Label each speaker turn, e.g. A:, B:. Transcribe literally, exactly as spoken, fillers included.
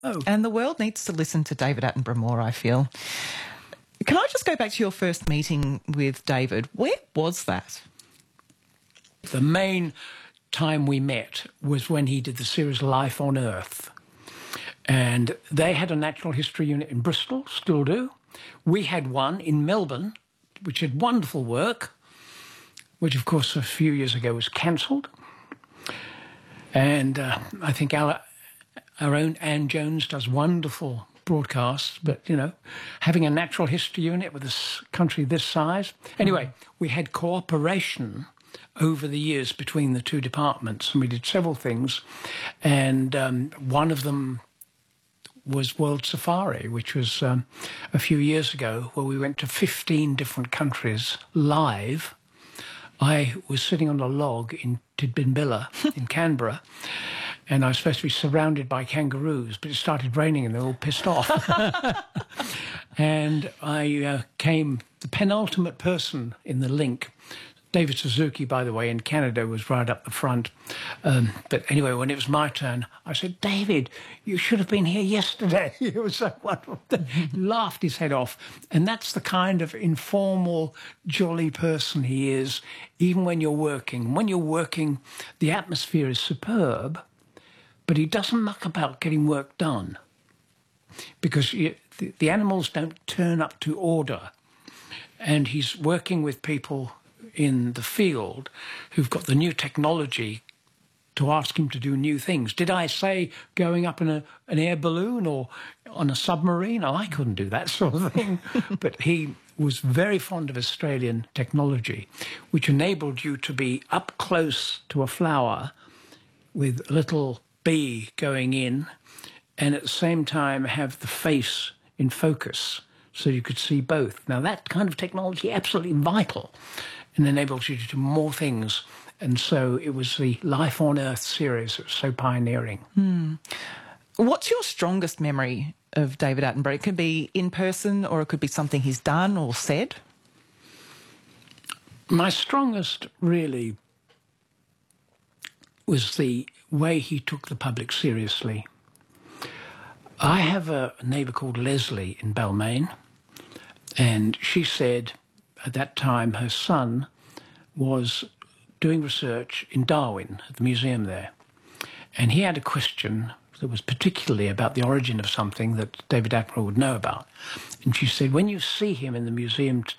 A: Oh.
B: And the world needs to listen to David Attenborough more, I feel. Can I just go back to your first meeting with David? Where was that?
A: The main time we met was when he did the series Life on Earth. And they had a natural history unit in Bristol, still do. We had one in Melbourne, which had wonderful work, which, of course, a few years ago was cancelled. And uh, I think our, our own Anne Jones does wonderful broadcasts, but, you know, having a natural history unit with a country this size. Anyway, mm. we had cooperation over the years between the two departments, and we did several things. And um, one of them was World Safari, which was um, a few years ago, where we went to fifteen different countries live. I was sitting on a log in Tidbinbilla in Canberra, and I was supposed to be surrounded by kangaroos, but it started raining and they were all pissed off. And I uh, came the penultimate person in the link. David Suzuki, by the way, in Canada was right up the front. Um, but anyway, when it was my turn, I said, David, you should have been here yesterday. It was so wonderful. He laughed his head off. And that's the kind of informal, jolly person he is, even when you're working. When you're working, the atmosphere is superb, but he doesn't muck about getting work done, because you, the, the animals don't turn up to order. And he's working with people in the field who've got the new technology to ask him to do new things. Did I say going up in a, an air balloon or on a submarine? Oh, I couldn't do that sort of thing. But he was very fond of Australian technology, which enabled you to be up close to a flower with a little bee going in, and at the same time have the face in focus so you could see both. Now, that kind of technology, absolutely vital, and enables you to do more things. And so it was the Life on Earth series that was so pioneering.
B: Hmm. What's your strongest memory of David Attenborough? It could be in person, or it could be something he's done or said.
A: My strongest, really, was the way he took the public seriously. I have a neighbour called Leslie in Balmain, and she said at that time her son was doing research in Darwin at the museum there, and he had a question that was particularly about the origin of something that David Attenborough would know about. And she said, when you see him in the museum